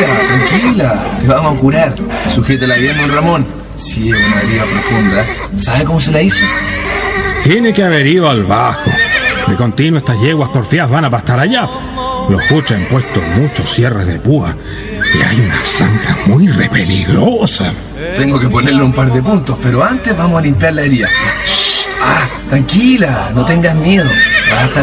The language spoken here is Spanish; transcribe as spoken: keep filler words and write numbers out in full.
tranquila, tranquila. Te vamos a curar. Sujétala bien, don Ramón. Sí, es una herida profunda. ¿Sabe cómo se la hizo? Tiene que haber ido al bajo. De continuo estas yeguas porfiadas van a pastar allá. Los coches han puesto muchos cierres de púa y hay una zanja muy re peligrosa. Tengo que ponerle un par de puntos, pero antes vamos a limpiar la herida. Shh, ah, tranquila, no tengas miedo. Vas a estar